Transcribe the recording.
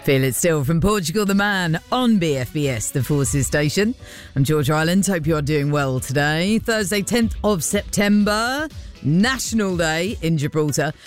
Feel It Still from Portugal the Man on BFBS, the Forces Station. I'm George Island. Hope you're doing well today. Thursday, 10th of September, National Day in Gibraltar.